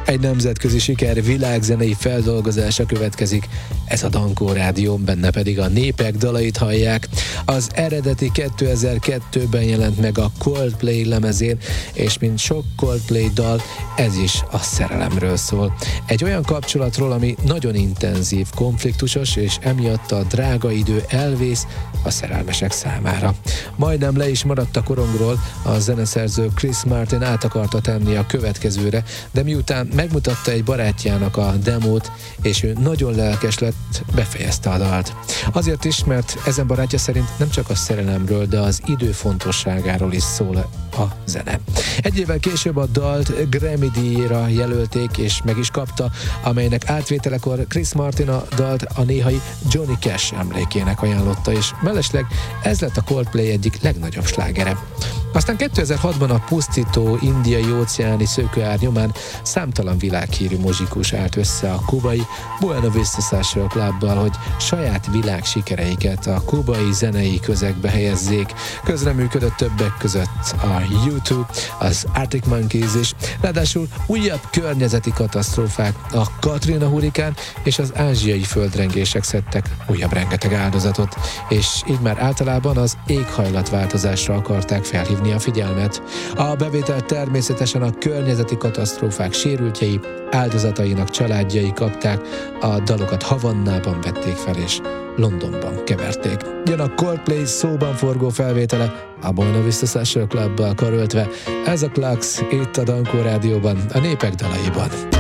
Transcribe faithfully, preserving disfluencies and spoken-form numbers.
Egy nemzetközi siker világzenei feldolgozása következik, ez a Dankó Rádió, benne pedig a népek dalait hallják. Az eredeti kétezer-kettőben jelent meg a Coldplay lemezén, és mint sok Coldplay dal, ez is a szerelemről szól. Egy olyan kapcsolatról, ami nagyon intenzív, konfliktusos, és emiatt a drága idő elvész a szerelmesek számára. Majdnem le is maradt a korongról, a zeneszerző Chris Martin át akarta tenni a következőre, de miután megmutatta egy barátjának a demót, és ő nagyon lelkes lett, befejezte a dalt. Azért is, mert ezen barátja szerint nem csak a szerelemről, de az idő fontosságáról is szól a zene. Egy évvel később a dalt Grammy-díjra jelölték, és meg is kapta, amelynek átvételekor Chris Martin a dalt a néhai Johnny Cash emlékének ajánlotta, és mellesleg ez lett a Coldplay egyik legnagyobb slágere. Aztán kétezer-hatban a pusztító indiai óceáni szökőár nyomán számtalan világhírű muzsikus állt össze a kubai Buena Vista Social Clubbal, hogy saját világ sikereiket a kubai zenei közegbe helyezzék. Közreműködött többek között a U kettő, az Arctic Monkeys is, ráadásul újabb környezeti katasztrófák, a Katrina hurrikán és az ázsiai földrengések szedtek újabb rengeteg áldozatot, és így már általában az éghajlatváltozásra akarták felhívni a figyelmet. A bevétel természetesen a környezeti katasztrófák sérültjei, áldozatainak családjai kapták, a dalokat Havannában vették fel, és Londonban keverték. Jön a Coldplay szóban forgó felvétele, a Buena Vista Social Clubbal karöltve. Ez a Klax itt a Dankó Rádióban, a népek dalaiban.